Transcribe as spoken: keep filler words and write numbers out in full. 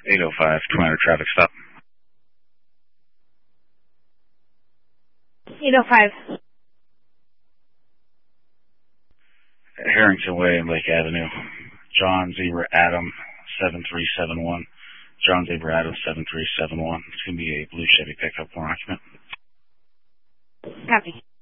eight oh five, twenty traffic stop. eight oh five. Harrington Way and Lake Avenue. John Zebra Adam seven three seven one. John Zebra Adam seven three seven one. It's going to be a blue Chevy pickup, one occupant. Copy.